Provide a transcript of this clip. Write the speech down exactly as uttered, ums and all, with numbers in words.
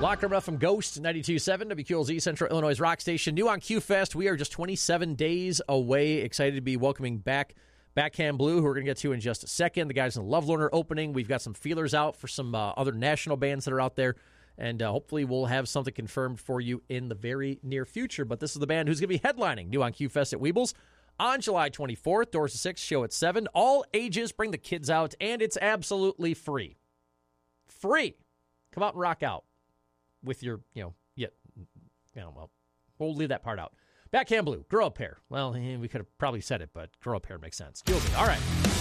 Locker Room from Ghost, ninety-two point seven, W Q L Z, Central Illinois' rock station. New on Q-Fest. We are just twenty-seven days away. Excited to be welcoming back Backhand Blue, who we're going to get to in just a second. The guys in the Lovelorn are opening. We've got some feelers out for some uh, other national bands that are out there. And uh, hopefully we'll have something confirmed for you in the very near future. But this is the band who's going to be headlining New on Q-Fest at Weebles on July twenty-fourth. Doors at six, show at seven. All ages, bring the kids out, and it's absolutely free. Free. Come out and rock out with your, you know, yeah, you know, well, we'll leave that part out. Backhand Blue, grow up hair. Well, we could have probably said it, but grow up hair makes sense. All right.